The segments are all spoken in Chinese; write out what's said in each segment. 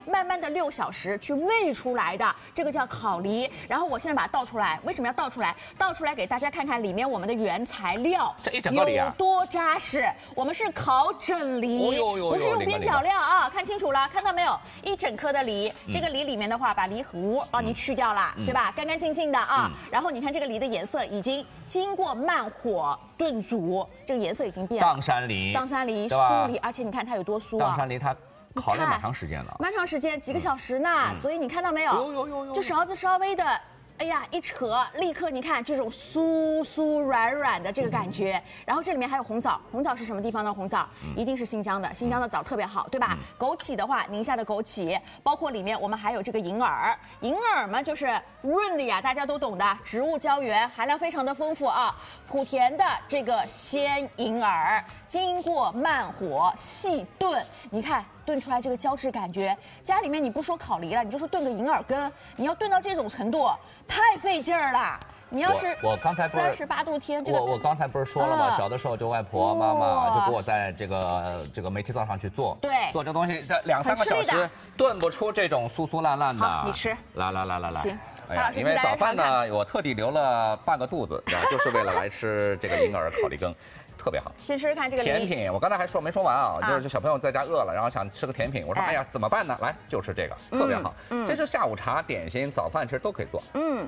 慢慢的6小时去煨出来的，这个叫烤梨。然后我现在把它倒出来，为什么要倒出来？倒出来给大家看看里面我们的原材料， 这一整个梨啊， 有多扎实。我们是烤整梨，不是用边角料啊，看清楚了，看到没有？一整颗的梨，这个梨里面的话，把梨核帮您去掉了，对吧？干干净净的啊。然后你看这个梨的颜色已经经过慢火炖煮，这个颜色已经变了。 砀山梨， 酥梨，而且你看它有多酥啊！ 砀山梨它。烤了蛮长时间了， 蛮长时间，几个小时呢。所以你看到没有？这勺子稍微的，哎呀，一扯，立刻你看这种酥酥软软的这个感觉。然后这里面还有红枣，红枣是什么地方的红枣？一定是新疆的，新疆的枣特别好，对吧？枸杞的话，宁夏的枸杞，包括里面我们还有这个银耳，银耳嘛就是润的呀，大家都懂的，植物胶原含量非常的丰富啊。莆田的这个鲜银耳，经过慢火细炖，你看炖出来这个胶质感觉，家里面你不说烤梨了，你就说炖个银耳羹，你要炖到这种程度，太费劲儿了。你要是我刚才不是 38度天，这个我刚才不是说了吗？小的时候就外婆妈妈就给我在这个煤气灶上去做， 对， 做这东西这2、3个小时炖不出这种酥酥烂烂的。 好，你吃， 来， 行。 哎呀，因为早饭呢，我特地留了半个肚子，就是为了来吃这个银耳烤梨羹。特别好， 先吃吃看这个甜品。我刚才还没说完啊，就是小朋友在家饿了，然后想吃个甜品，我说哎呀怎么办呢？来就吃这个，特别好。这是下午茶、点心、早饭吃都可以做。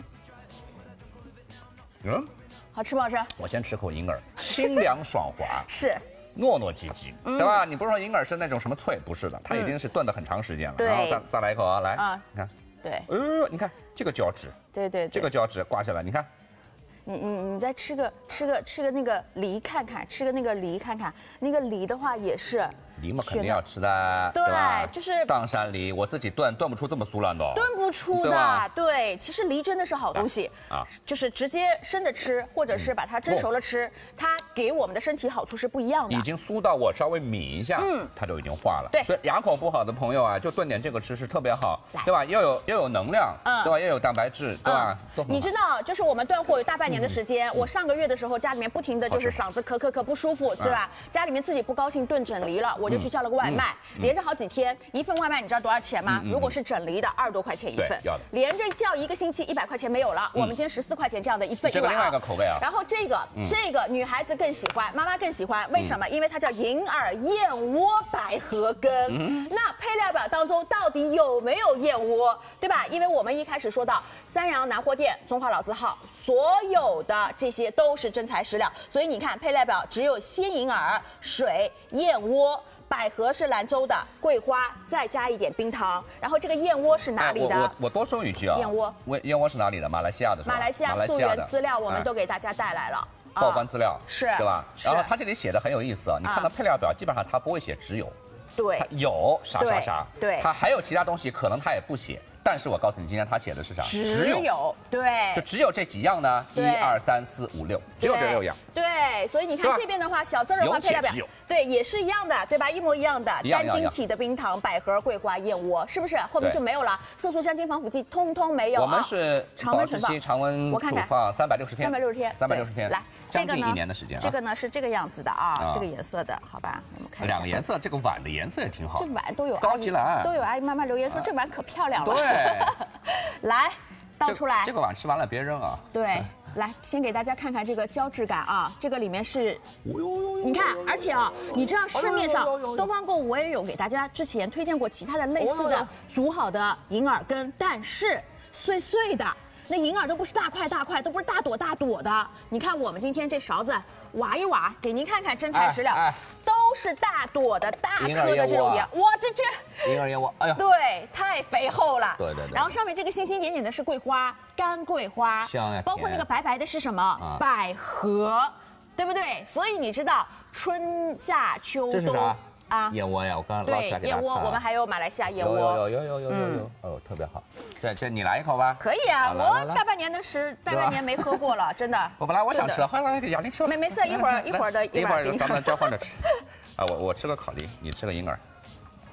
好吃不好吃？ 我先吃口银耳，清凉爽滑， 是糯糯唧唧，对吧？你不是说银耳是那种什么脆，不是的，它已经是炖得很长时间了。然后再来一口啊，来，你看， 对， 你看这个胶质， 对， 这个胶质刮下来，你看。 你再吃个那个梨看看，吃个那个梨看看，那个梨的话也是。 梨嘛肯定要吃的，对吧？ 就是砀山梨，我自己炖不出这么酥烂的， 炖不出的。对，其实梨真的是好东西啊， 就是直接生的吃，或者是把它蒸熟了吃，它给我们的身体好处是不一样的。 已经酥到我稍微抿一下，它就已经化了。 对， 所以牙口不好的朋友啊，就炖点这个吃是特别好，对吧？又有能量，对吧？又有蛋白质，对吧？ 你知道，就是我们断货有大半年的时间，我上个月的时候家里面不停的就是嗓子咳不舒服，对吧？家里面自己不高兴炖整梨了，我就去叫了个外卖。连着好几天，一份外卖你知道多少钱吗？如果是整梨的，20多块钱一份。 要的。 连着叫1个星期，100块钱没有了。我们今天14块钱这样的一份。 这个另外一个口味啊。 然后这个女孩子更喜欢，妈妈更喜欢，为什么？因为它叫银耳燕窝百合羹。那配料表当中到底有没有燕窝，对吧？因为我们一开始说到三阳南货店、中华老字号，所有的这些都是真材实料，所以你看配料表只有鲜银耳、水、燕窝。百合是兰州的，桂花再加一点冰糖，然后这个燕窝是哪里的？ 我多说一句啊，燕窝是哪里的？马来西亚的是吧？ 马来西亚溯源资料我们都给大家带来了， 报关资料是， 对吧？然后它这里写的很有意思啊，你看到配料表，基本上它不会写只有， 对， 它有啥， 对， 它还有其他东西，可能它也不写。但是我告诉你，今天他写的是啥？ 只有，对， 就只有这几样呢，1、2、3、4、5、6，只有这6样。 对，所以你看这边的话，小字的话配料表，对，也是一样的，对吧？一模一样的，单晶体的冰糖、百合、桂花、燕窝，是不是？后面就没有了，色素、香精、防腐剂，通通没有。 我们是保质期常温储放360天，360天， 来， 将近1年的时间。 这个呢是这个样子的啊，这个颜色的，好吧？我们看 2个颜色，这个碗的颜色也挺好， 这碗都有高级蓝， 都有阿姨妈妈留言说这碗可漂亮了。 对。 来，倒出来。 这个碗吃完了别扔啊。 对，来，先给大家看看这个胶质感啊，这个里面是，你看，而且啊，你知道市面上东方购物我也有给大家之前推荐过其他的类似的煮好的银耳羹，但是碎碎的。那银耳都不是大块，都不是大朵的。你看我们今天这勺子挖一挖，给您看看真材实料，都是大朵的大颗的这种盐。哇，这银耳燕窝，哎呦， 对，太肥厚了。 对。 然后上面这个星星点点的是桂花，干桂花， 香呀。 包括那个白白的是什么？百合，对不对？所以你知道春夏秋冬。 这是啥？燕窝呀，我刚刚捞出来给大家看。 燕窝，我们还有马来西亚燕窝。 有，哦，特别好。这你来一口吧。 可以啊，我大半年没喝过了，真的。 我本来我想吃，后来给雅玲吃了。 没事，一会儿咱们交换着吃。啊，我吃个烤梨，你吃个银耳。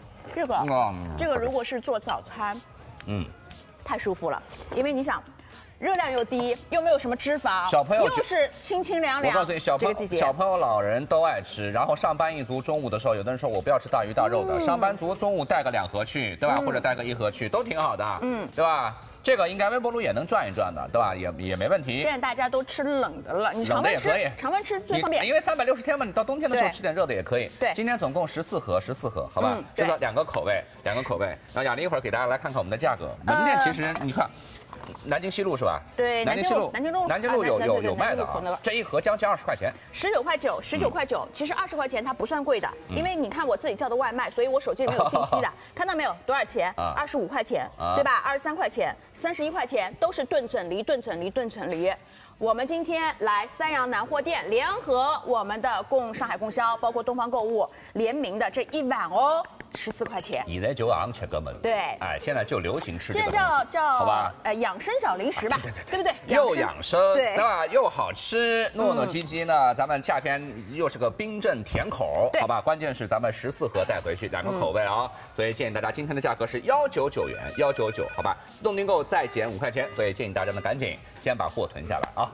这个如果是做早餐，太舒服了，因为你想。 热量又低，又没有什么脂肪， 小朋友又是清清凉凉。 我告诉你，小朋友、老人都爱吃。然后上班一族中午的时候，有的人说我不要吃大鱼大肉的，上班族中午带个2盒去，对吧？或者带个1盒去，都挺好的，对吧？这个应该微波炉也能转一转的，对吧？也没问题。 现在大家都吃冷的了，你常温吃，常温吃最方便。 因为360天嘛，你到冬天的时候吃点热的也可以。 对， 今天总共14盒，好吧？这个2个口味。然后雅丽一会儿给大家来看看我们的价格。门店其实你看。南京西路是吧？ 对，南京路有卖的啊。这一盒将近20块钱 ，19块9。其实20块钱它不算贵的，因为你看我自己叫的外卖，所以我手机里面有信息的。看到没有？多少钱？25块钱，对吧？23块钱，31块钱，都是炖整梨。我们今天来三阳南货店联合我们的上海供销，包括东方购物联名的这一碗哦。14块钱， 现在就昂吃哥们。 对， 哎，现在就流行吃这个东西，现在叫好吧？ 养生小零食吧，对不对？ 又养生，对吧？又好吃，糯糯唧唧呢。咱们夏天又是个冰镇甜口，好吧？关键是咱们14盒带回去2个口味啊，所以建议大家今天的价格是199元，199，好吧？自动订购再减5块钱，所以建议大家呢赶紧先把货囤下来啊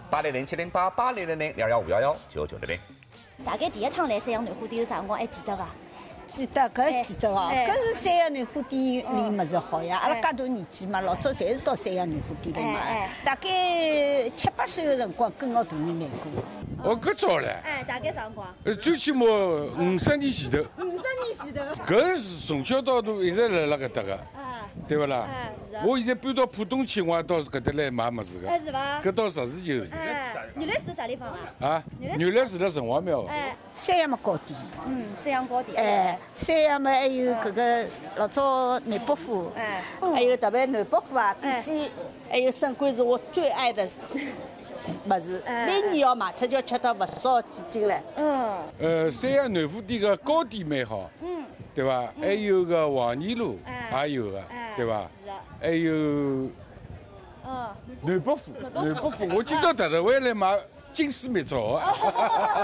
！800708800022519960。 大概第一趟来三阳南货店是啥辰光？还记得伐？ 记得，搿记得哦。搿是三阳南货店里物事好呀。阿拉介大年纪嘛，老早侪是到三阳南货店来买。大概7、8岁的辰光跟牢大人买过。 哦，搿早唻。 大概啥辰光？ 最起码50年前头。50 年前头。 搿是从小到大一直辣搿搭个。对不啦？我现在搬到浦东去，我也到搿搭来买物事个。 是伐？ 搿倒实事求是。 原来住啥地方啊？ 原来住辣城隍庙。 三阳嘛糕点。 三阳糕点。 三阳嘛还有搿个老早南北货。 还有特别南北货啊，比鸡，还有笋干是我最爱的物事。每年要买脱就吃到勿少几斤了。 三阳南货店个糕点蛮好。对吧？还有个黄泥路也有个，对吧？还有南北货，我今朝特地回来买金丝蜜枣。